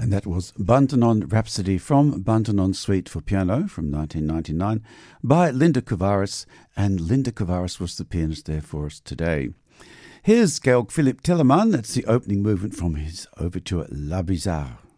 And that was Bantanon Rhapsody from Bantanon Suite for Piano from 1999 by Linda Kovaris, and Linda Kovaris was the pianist there for us today. Here's Georg Philipp Telemann. That's the opening movement from his overture La Bizarre.